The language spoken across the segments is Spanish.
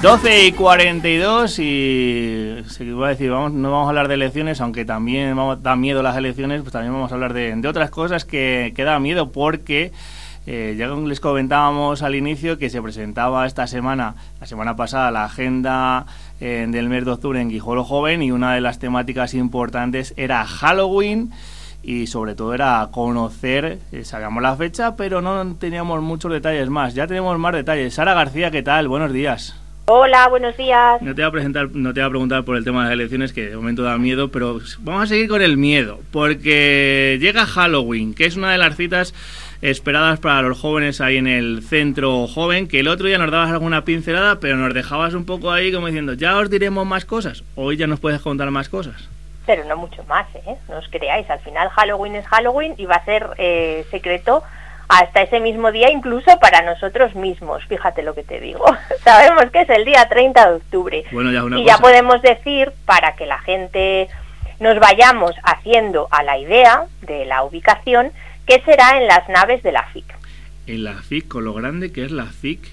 12:42 y se iba a decir, no vamos a hablar de elecciones, aunque también da miedo las elecciones, pues también vamos a hablar de otras cosas que da miedo porque ya les comentábamos al inicio que se presentaba esta semana, la semana pasada, la agenda del mes de octubre en Guijuelo Joven, y una de las temáticas importantes era Halloween y sobre todo era conocer, sabíamos la fecha, pero no teníamos muchos detalles más. Ya tenemos más detalles. Sara García, ¿qué tal? Buenos días. Hola, buenos días. No te voy a preguntar por el tema de las elecciones, que de momento da miedo, pero vamos a seguir con el miedo, porque llega Halloween, que es una de las citas esperadas para los jóvenes ahí en el centro joven, que el otro día nos dabas alguna pincelada, pero nos dejabas un poco ahí como diciendo, ya os diremos más cosas. Hoy ya nos puedes contar más cosas. Pero no mucho más, no os creáis, al final Halloween es Halloween y va a ser secreto hasta ese mismo día, incluso para nosotros mismos, fíjate lo que te digo. Sabemos que es el día 30 de octubre. Bueno, ya podemos decir, para que la gente nos vayamos haciendo a la idea de la ubicación, que será en las naves de la FIC. En la FIC, con lo grande que es la FIC.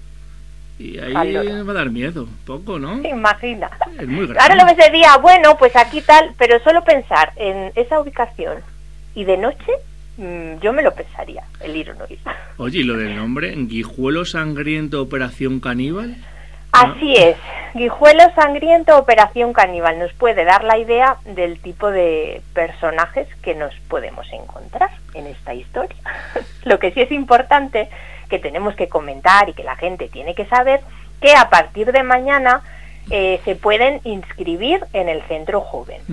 Y ahí va a dar miedo, poco, ¿no? Imagina. Es muy grande. Ahora lo ves de día, bueno, pues aquí tal, pero solo pensar en esa ubicación y de noche, yo me lo pensaría, el ir o no ir. Oye, ¿y lo del nombre? ¿Guijuelo Sangriento Operación Caníbal? Así es, Guijuelo Sangriento Operación Caníbal nos puede dar la idea del tipo de personajes que nos podemos encontrar en esta historia. Lo que sí es importante, que tenemos que comentar y que la gente tiene que saber, que a partir de mañana se pueden inscribir en el centro joven.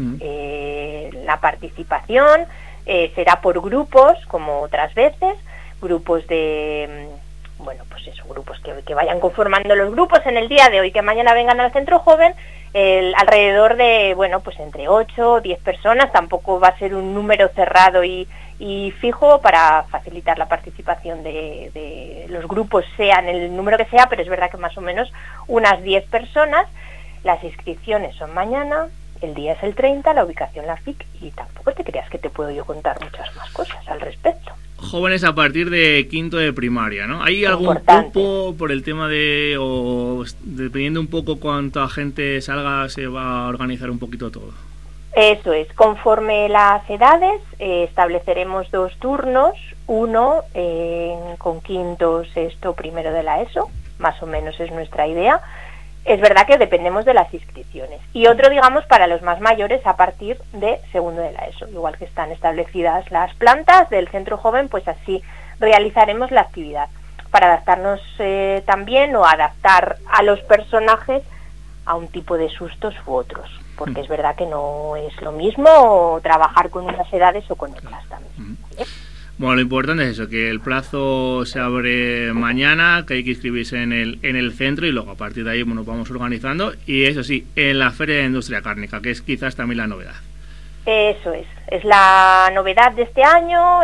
La participación será por grupos, como otras veces, grupos de... grupos que vayan conformando los grupos en el día de hoy, que mañana vengan al centro joven, alrededor de, entre 8 o 10 personas, tampoco va a ser un número cerrado y fijo para facilitar la participación de los grupos, sean el número que sea, pero es verdad que más o menos unas 10 personas. Las inscripciones son mañana, el día es el 30, la ubicación la FIC, y tampoco te creas que te puedo yo contar muchas más cosas al respecto. Jóvenes a partir de quinto de primaria, ¿no? ¿Hay algún cupo por el tema o dependiendo un poco cuánta gente salga, se va a organizar un poquito todo? Eso es, conforme las edades estableceremos 2 turnos, uno con quinto, sexto, primero de la ESO, más o menos es nuestra idea. Es verdad que dependemos de las inscripciones. Y otro, digamos, para los más mayores a partir de segundo de la ESO. Igual que están establecidas las plantas del centro joven, pues así realizaremos la actividad. Para adaptarnos también o adaptar a los personajes a un tipo de sustos u otros. Porque es verdad que no es lo mismo trabajar con unas edades o con otras también. ¿Vale? Bueno, lo importante es eso, que el plazo se abre mañana, que hay que inscribirse en el centro y luego a partir de ahí vamos organizando. Y eso sí, en la Feria de Industria Cárnica, que es quizás también la novedad. Eso es la novedad de este año.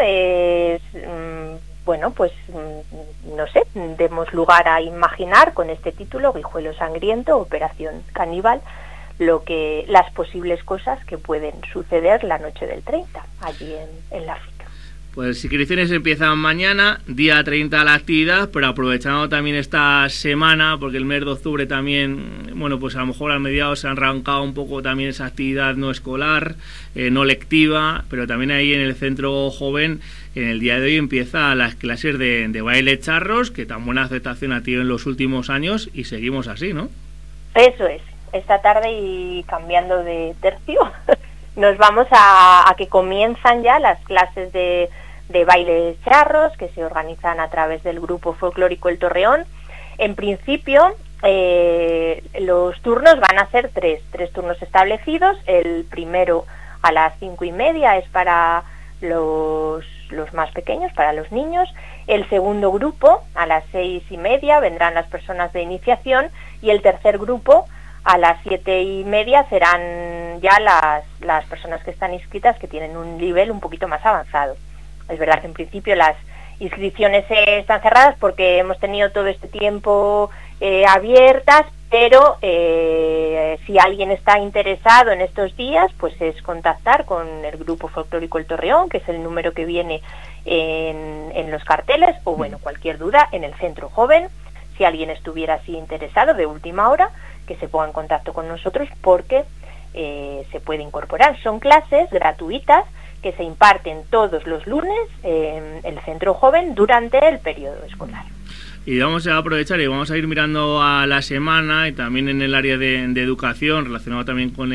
No sé, demos lugar a imaginar con este título, Guijuelo Sangriento, Operación Caníbal, las posibles cosas que pueden suceder la noche del 30, allí en la FIC. Pues las inscripciones empiezan mañana, día 30 la actividad, pero aprovechando también esta semana, porque el mes de octubre también, pues a lo mejor a mediados se han arrancado un poco también esa actividad no escolar, no lectiva, pero también ahí en el centro joven, en el día de hoy empiezan las clases de baile charros, que tan buena aceptación ha tenido en los últimos años y seguimos así, ¿no? Eso es, esta tarde y cambiando de tercio, nos vamos a que comienzan ya las clases de bailes charros que se organizan a través del grupo folclórico El Torreón. En principio los turnos van a ser tres turnos establecidos. El primero a las 5:30 es para los más pequeños, para los niños. El segundo grupo a las 6:30 vendrán las personas de iniciación y el tercer grupo a las 7:30 serán ya las personas que están inscritas, que tienen un nivel un poquito más avanzado. Es verdad que en principio las inscripciones están cerradas porque hemos tenido todo este tiempo abiertas, pero si alguien está interesado en estos días, pues es contactar con el grupo folclórico El Torreón, que es el número que viene en los carteles, o cualquier duda en el centro joven. si alguien estuviera así interesado de última hora, que se ponga en contacto con nosotros porque se puede incorporar. Son clases gratuitas que se imparten todos los lunes en el Centro Joven durante el periodo escolar. Y vamos a aprovechar y vamos a ir mirando a la semana, y también en el área de educación, relacionado también con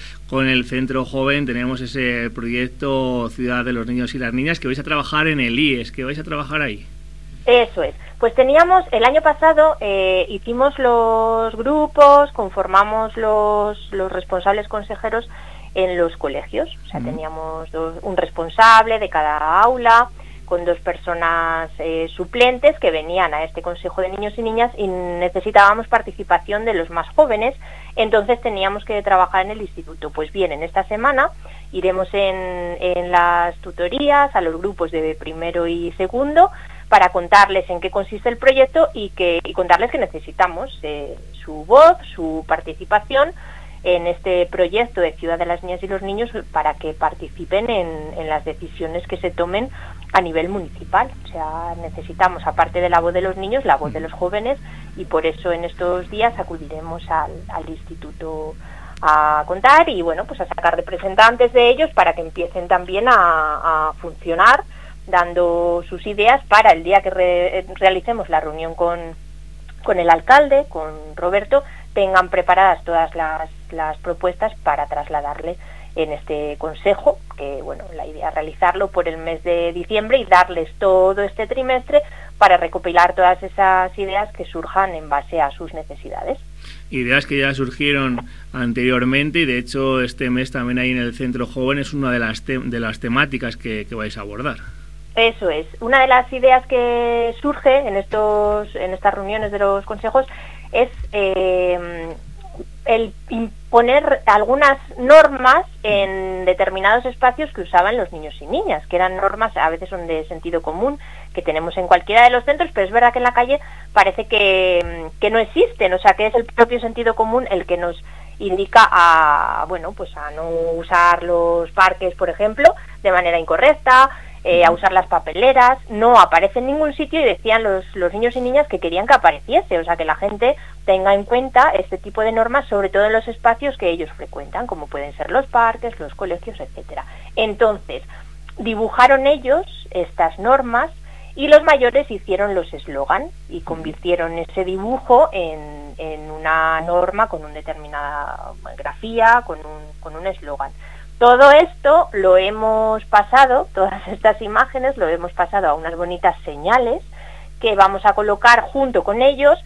el Centro Joven, tenemos ese proyecto Ciudad de los Niños y las Niñas, que vais a trabajar en el IES, que vais a trabajar ahí. Eso es. Pues teníamos, el año pasado hicimos los grupos, conformamos los responsables consejeros en los colegios. O sea, teníamos un responsable de cada aula, con 2 personas suplentes que venían a este Consejo de Niños y Niñas, y necesitábamos participación de los más jóvenes, entonces teníamos que trabajar en el instituto. Pues bien, en esta semana iremos en las tutorías a los grupos de primero y segundo para contarles en qué consiste el proyecto y contarles que necesitamos su voz, su participación en este proyecto de Ciudad de las Niñas y los Niños, para que participen en las decisiones que se tomen a nivel municipal. O sea, necesitamos, aparte de la voz de los niños, la voz de los jóvenes, y por eso en estos días acudiremos al instituto a contar y, bueno, pues a sacar representantes de ellos para que empiecen también a funcionar, dando sus ideas para el día que realicemos la reunión con el alcalde, con Roberto, tengan preparadas todas las propuestas para trasladarle en este consejo, que bueno, la idea es realizarlo por el mes de diciembre y darles todo este trimestre para recopilar todas esas ideas que surjan en base a sus necesidades. Ideas que ya surgieron anteriormente, y de hecho este mes también ahí en el Centro Joven es una de las temáticas que vais a abordar. Eso es. Una de las ideas que surge en estas reuniones de los consejos es el imponer algunas normas en determinados espacios que usaban los niños y niñas, que eran normas, a veces son de sentido común, que tenemos en cualquiera de los centros, pero es verdad que en la calle parece que no existen. O sea, que es el propio sentido común el que nos indica a no usar los parques, por ejemplo, de manera incorrecta, a usar las papeleras. No aparece en ningún sitio, y decían los niños y niñas que querían que apareciese. O sea, que la gente tenga en cuenta este tipo de normas, sobre todo en los espacios que ellos frecuentan, como pueden ser los parques, los colegios, etcétera. Entonces, dibujaron ellos estas normas y los mayores hicieron los eslogan y convirtieron ese dibujo en una norma con una determinada grafía, con un eslogan. Todo esto lo hemos pasado, todas estas imágenes lo hemos pasado a unas bonitas señales que vamos a colocar junto con ellos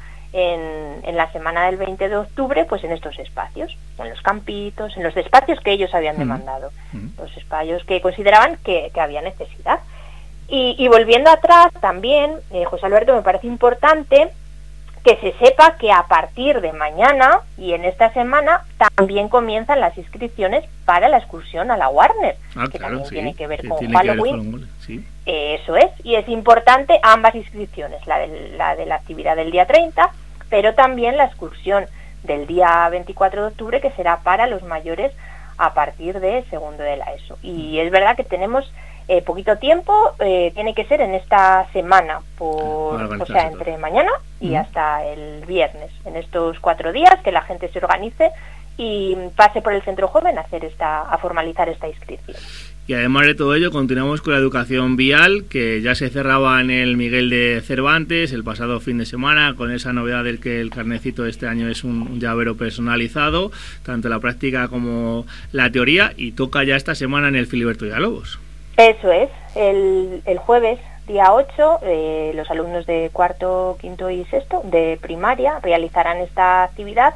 en la semana del 20 de octubre, pues en estos espacios, en los campitos, en los espacios que ellos habían demandado, los espacios que consideraban que había necesidad. Y volviendo atrás también, José Alberto, me parece importante que se sepa que a partir de mañana y en esta semana también comienzan las inscripciones para la excursión a la Warner, que claro, también tiene que ver que con tiene Halloween. Sí. Eso es, y es importante ambas inscripciones, la de la actividad del día 30, pero también la excursión del día 24 de octubre, que será para los mayores a partir de segundo de la ESO. Y es verdad que tenemos poquito tiempo, tiene que ser en esta semana, o sea, entre mañana y hasta el viernes, en estos 4 días, que la gente se organice y pase por el Centro Joven a formalizar esta inscripción. Y además de todo ello, continuamos con la educación vial, que ya se cerraba en el Miguel de Cervantes el pasado fin de semana, con esa novedad del que el carnecito de este año es un llavero personalizado, tanto la práctica como la teoría, y toca ya esta semana en el Filiberto Villalobos. Eso es, el jueves, día 8, los alumnos de cuarto, quinto y sexto de primaria realizarán esta actividad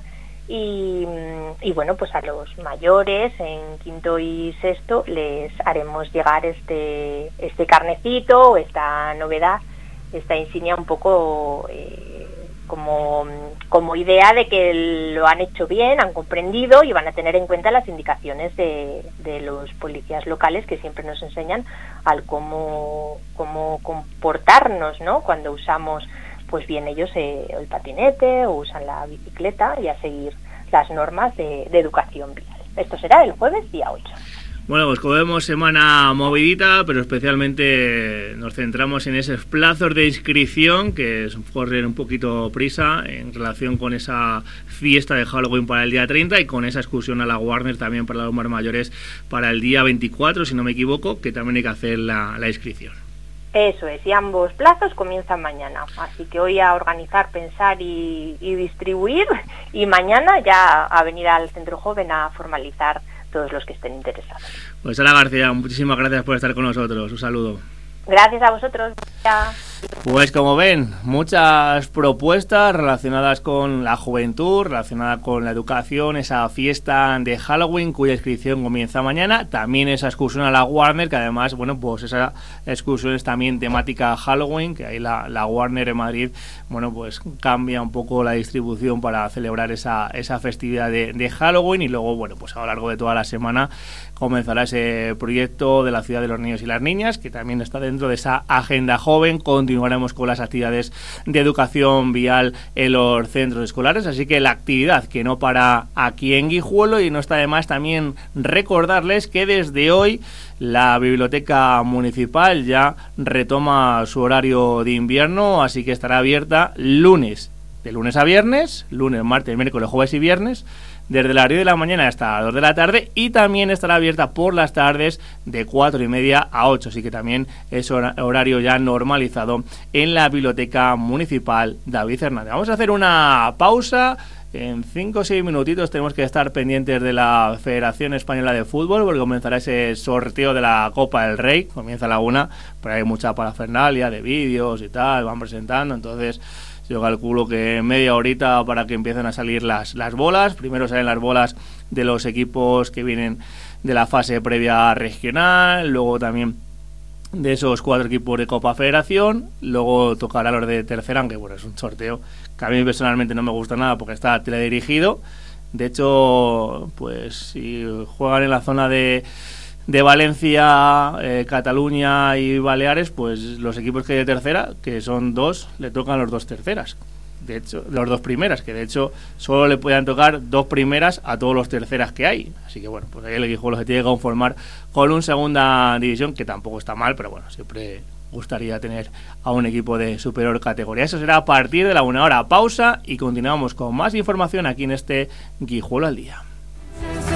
y bueno, pues a los mayores en quinto y sexto les haremos llegar este carnecito, esta novedad, esta insignia un poco como idea de que lo han hecho bien, han comprendido y van a tener en cuenta las indicaciones de los policías locales, que siempre nos enseñan al cómo comportarnos, ¿no?, cuando usamos, pues bien ellos el patinete o usan la bicicleta, y a seguir las normas de educación vial. Esto será el jueves día 8. Bueno, pues como vemos, semana movidita, pero especialmente nos centramos en esos plazos de inscripción que corren un poquito prisa en relación con esa fiesta de Halloween para el día 30 y con esa excursión a la Warner también para los más mayores para el día 24, si no me equivoco, que también hay que hacer la inscripción. Eso es, y ambos plazos comienzan mañana, así que hoy a organizar, pensar y distribuir, y mañana ya a venir al Centro Joven a formalizar todos los que estén interesados. Pues Sara García, muchísimas gracias por estar con nosotros, un saludo. Gracias a vosotros. Ya. Pues como ven, muchas propuestas relacionadas con la juventud, relacionadas con la educación, esa fiesta de Halloween cuya inscripción comienza mañana, también esa excursión a la Warner, que además, bueno, pues esa excursión es también temática Halloween, que ahí la Warner en Madrid, bueno, pues cambia un poco la distribución para celebrar esa festividad de Halloween, y luego, bueno, pues a lo largo de toda la semana comenzará ese proyecto de la ciudad de los niños y las niñas, que también está dentro de esa agenda joven. Continuaremos con las actividades de educación vial en los centros escolares, así que la actividad que no para aquí en Guijuelo, y no está de más también recordarles que desde hoy la biblioteca municipal ya retoma su horario de invierno, así que estará abierta de lunes a viernes, lunes, martes, miércoles, jueves y viernes, desde el horario de la mañana hasta las 2 de la tarde, y también estará abierta por las tardes de 4:30 a 8, así que también es horario ya normalizado en la Biblioteca Municipal David Hernández. Vamos a hacer una pausa. En 5 o 6 minutitos tenemos que estar pendientes de la Federación Española de Fútbol, porque comenzará ese sorteo de la Copa del Rey, comienza a la 1, pero hay mucha parafernalia de vídeos y tal, van presentando, entonces yo calculo que media horita para que empiecen a salir las bolas. Primero salen las bolas de los equipos que vienen de la fase previa regional, luego también de esos 4 equipos de Copa Federación, luego tocará los de tercera, aunque bueno, es un sorteo que a mí personalmente no me gusta nada porque está teledirigido. De hecho, pues si juegan en la zona de Valencia, Cataluña y Baleares, pues los equipos que hay de tercera, que son 2, le tocan los 2 terceras. De hecho, los 2 primeras, que de hecho solo le puedan tocar 2 primeras a todos los terceras que hay. Así que bueno, pues ahí el Guijuelo se tiene que conformar con un segunda división, que tampoco está mal, pero bueno, siempre gustaría tener a un equipo de superior categoría. Eso será a partir de la 1 hora. Pausa y continuamos con más información aquí en este Guijuelo al Día.